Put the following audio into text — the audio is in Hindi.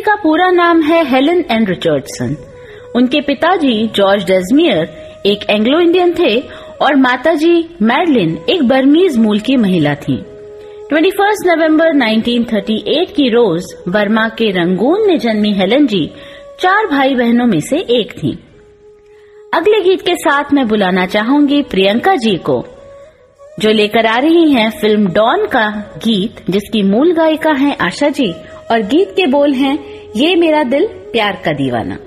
का पूरा नाम है हेलेन एन रिचर्डसन। उनके पिताजी जॉर्ज डेजमियर एक एंग्लो इंडियन थे और माताजी मैडलिन एक बर्मीज मूल की महिला थीं। 21 नवंबर 1938 की रोज बर्मा के रंगून में जन्मी हेलेन जी 4 भाई बहनों में से एक थीं। अगले गीत के साथ मैं बुलाना चाहूंगी प्रियंका जी को, जो लेकर आ रही हैं फिल्म डॉन का गीत, जिसकी मूल गायिका हैं आशा जी और गीत के बोल हैं ये मेरा दिल प्यार का दीवाना।